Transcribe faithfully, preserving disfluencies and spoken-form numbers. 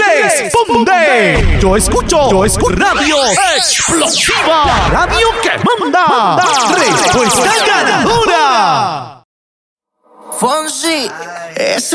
responde. Yo escucho, yo escucho Radio Explosiva, radio que manda. Respuesta ganadora. Fonsi, es